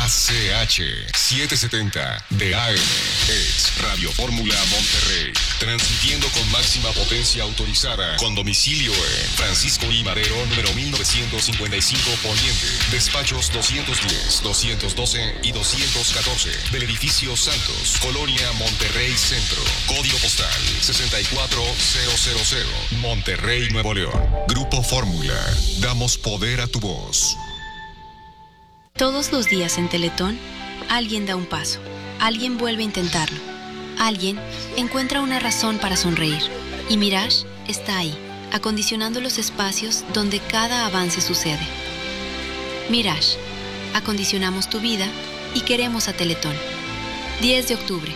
ACH 770 de AM es Radio Fórmula Monterrey, transmitiendo con máxima potencia autorizada, con domicilio en Francisco I. Madero, número 1955 Poniente, despachos 210, 212 y 214 del edificio Santos, Colonia Monterrey Centro, código postal 64000, Monterrey, Nuevo León. Grupo Fórmula, damos poder a tu voz. Todos los días en Teletón, alguien da un paso, alguien vuelve a intentarlo, alguien encuentra una razón para sonreír. Y Mirage está ahí, acondicionando los espacios donde cada avance sucede. Mirage, acondicionamos tu vida y queremos a Teletón. 10 de octubre.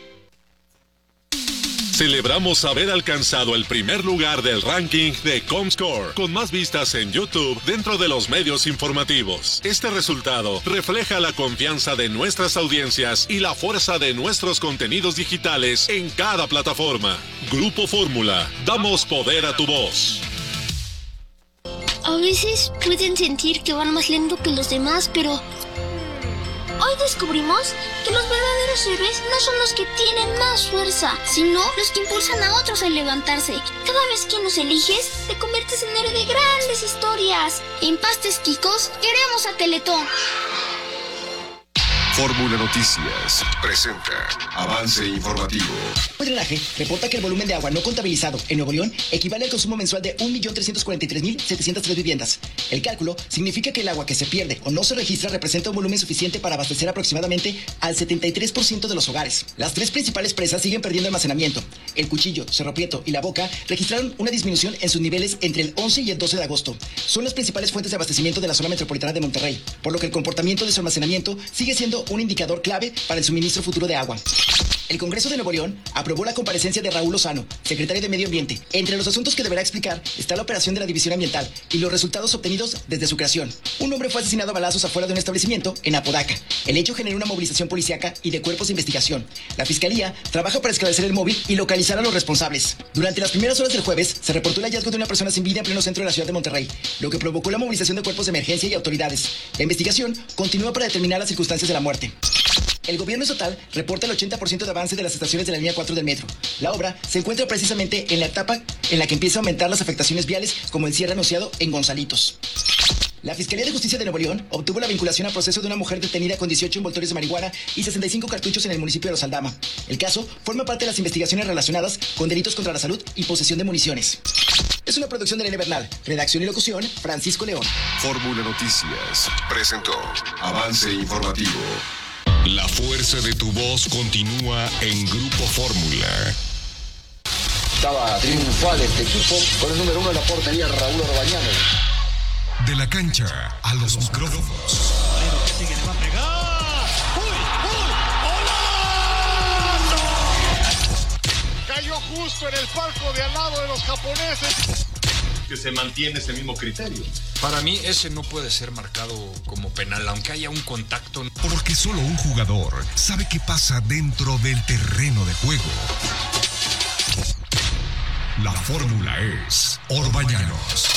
Celebramos haber alcanzado el primer lugar del ranking de Comscore, con más vistas en YouTube dentro de los medios informativos. Este resultado refleja la confianza de nuestras audiencias y la fuerza de nuestros contenidos digitales en cada plataforma. Grupo Fórmula, damos poder a tu voz. A veces pueden sentir que van más lento que los demás, pero hoy descubrimos que los verdaderos héroes no son los que tienen más fuerza, sino los que impulsan a otros a levantarse. Cada vez que nos eliges, te conviertes en héroe de grandes historias. En Pastes Quicos, queremos a Teletón. Fórmula Noticias presenta avance informativo. El drenaje reporta que el volumen de agua no contabilizado en Nuevo León equivale al consumo mensual de 1.343.703 viviendas. El cálculo significa que el agua que se pierde o no se registra representa un volumen suficiente para abastecer aproximadamente al 73% de los hogares. Las tres principales presas siguen perdiendo almacenamiento. El Cuchillo, Cerro Prieto y La Boca registraron una disminución en sus niveles entre el 11 y el 12 de agosto. Son las principales fuentes de abastecimiento de la zona metropolitana de Monterrey, por lo que el comportamiento de su almacenamiento sigue siendo un indicador clave para el suministro futuro de agua. El Congreso de Nuevo León aprobó la comparecencia de Raúl Lozano, secretario de Medio Ambiente. Entre los asuntos que deberá explicar está la operación de la División Ambiental y los resultados obtenidos desde su creación. Un hombre fue asesinado a balazos afuera de un establecimiento en Apodaca. El hecho generó una movilización policíaca y de cuerpos de investigación. La Fiscalía trabaja para esclarecer el móvil y localizar a los responsables. Durante las primeras horas del jueves, se reportó el hallazgo de una persona sin vida en pleno centro de la ciudad de Monterrey, lo que provocó la movilización de cuerpos de emergencia y autoridades. La investigación continúa para determinar las circunstancias de la muerte. El gobierno estatal reporta el 80% de avance de las estaciones de la línea 4 del metro. La obra se encuentra precisamente en la etapa en la que empieza a aumentar las afectaciones viales, como el cierre anunciado en Gonzalitos. La Fiscalía de Justicia de Nuevo León obtuvo la vinculación a proceso de una mujer detenida con 18 envoltorios de marihuana y 65 cartuchos en el municipio de Los Aldama. El caso forma parte de las investigaciones relacionadas con delitos contra la salud y posesión de municiones. Es una producción de Elena Bernal. Redacción y locución, Francisco León. Fórmula Noticias presentó avance informativo. La fuerza de tu voz continúa en Grupo Fórmula. Estaba triunfal este equipo con el número 1 de la portería, Raúl Orbañano. De la cancha a los micrófonos. Cayó justo en el palco de al lado de los japoneses. Que se mantiene ese mismo criterio. Para mí ese no puede ser marcado como penal, aunque haya un contacto. Porque solo un jugador sabe qué pasa dentro del terreno de juego. La fórmula es Orbañanos.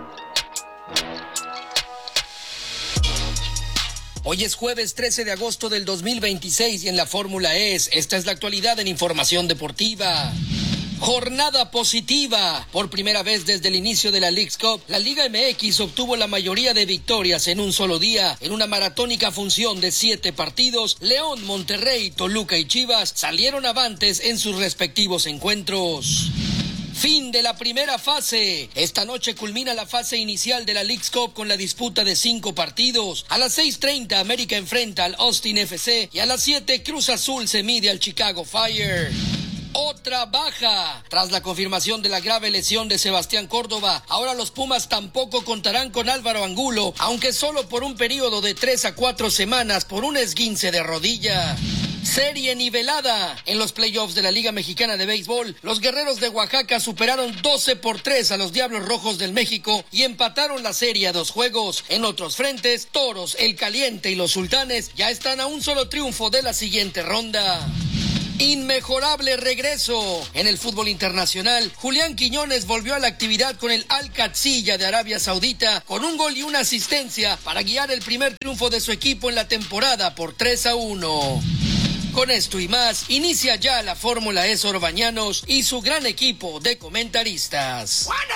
Hoy es jueves 13 de agosto del 2026 y en la Fórmula esta es la actualidad en Información Deportiva. Jornada positiva. Por primera vez desde el inicio de la Leagues Cup, la Liga MX obtuvo la mayoría de victorias en un solo día. En una maratónica función de 7 partidos, León, Monterrey, Toluca y Chivas salieron avantes en sus respectivos encuentros. Fin de la primera fase. Esta noche culmina la fase inicial de la Leagues Cup con la disputa de 5 partidos. A las 6:30 América enfrenta al Austin FC y a las 7 Cruz Azul se mide al Chicago Fire. Otra baja. Tras la confirmación de la grave lesión de Sebastián Córdoba, ahora los Pumas tampoco contarán con Álvaro Angulo, aunque solo por un periodo de 3 a 4 semanas por un esguince de rodilla. Serie nivelada. En los playoffs de la Liga Mexicana de Béisbol, los Guerreros de Oaxaca superaron 12-3 a los Diablos Rojos del México y empataron la serie a 2 juegos. En otros frentes, Toros, El Caliente y los Sultanes ya están a un solo triunfo de la siguiente ronda. Inmejorable regreso. En el fútbol internacional, Julián Quiñones volvió a la actividad con el Al-Qadsiya de Arabia Saudita con un gol y una asistencia para guiar el primer triunfo de su equipo en la temporada por 3-1. Con esto y más, inicia ya la Fórmula E Sor Bañanos y su gran equipo de comentaristas.